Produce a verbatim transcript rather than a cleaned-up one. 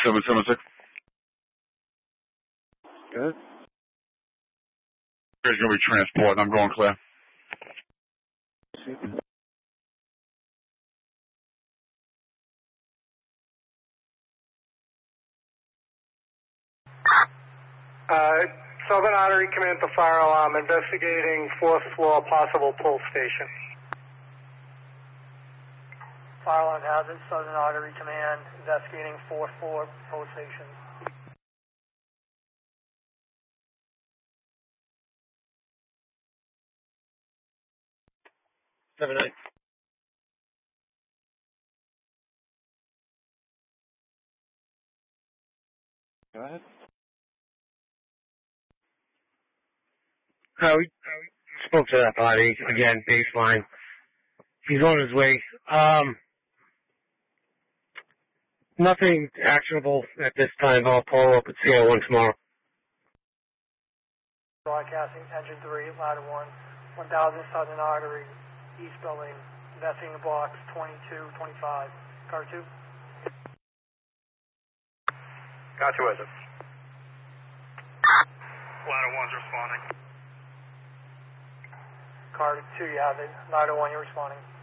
seven seven six. Good. There's going to be transport, and I'm going clear. Uh, Southern Artery Command to fire alarm, investigating fourth floor possible pull station. Fire alarm hazard, Southern Artery Command, investigating fourth floor pull station. Seven nine. Go ahead. Uh, we spoke to that body, again, baseline. He's on his way. Um, nothing actionable at this time. I'll follow up with C L one tomorrow. Broadcasting, engine three, ladder one, one thousand Southern Artery, East Building, investigating blocks twenty-two, twenty-five. Car two. Car two, is it? Ladder one's responding. Car two, you have it. Ladder one, you're responding.